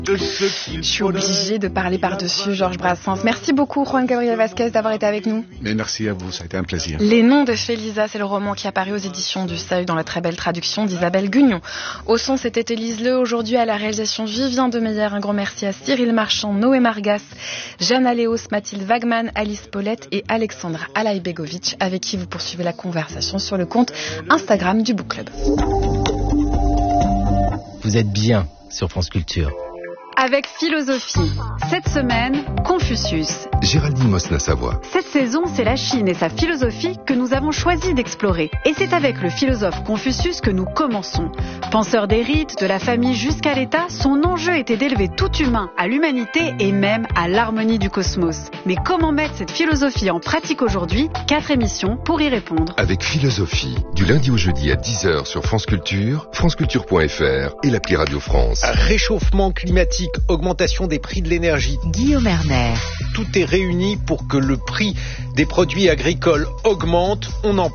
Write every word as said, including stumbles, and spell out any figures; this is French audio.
De ce qu'il Je suis obligée de parler par-dessus Georges Brassens. Merci beaucoup Juan Gabriel Vasquez d'avoir été avec nous. Mais merci à vous, ça a été un plaisir. Les Noms de Félisa, c'est le roman qui apparaît aux éditions du Seuil dans la très belle traduction d'Isabelle Gugnon. Au son, c'était Élise Le. Aujourd'hui à la réalisation Vivien Demeyer. Un grand merci à Cyril Marchand, Noé Margas, Jeanne Aléos, Mathilde Wagman, Alice Paulette et Alexandra Alaïbegovic, avec qui vous poursuivez la conversation sur le compte Instagram du Book Club. Vous êtes bien sur France Culture. Avec Philosophie. Cette semaine, Confucius. Géraldine Mosna-Savoie. Cette saison, c'est la Chine et sa philosophie que nous avons choisi d'explorer. Et c'est avec le philosophe Confucius que nous commençons. Penseur des rites, de la famille jusqu'à l'État, son enjeu était d'élever tout humain à l'humanité et même à l'harmonie du cosmos. Mais comment mettre cette philosophie en pratique aujourd'hui? Quatre émissions pour y répondre. Avec Philosophie, du lundi au jeudi à dix heures sur France Culture, franceculture point f r et l'appli Radio France. Réchauffement climatique, augmentation des prix de l'énergie. Guillaume Erner. Tout est réuni pour que le prix des produits agricoles augmente. On en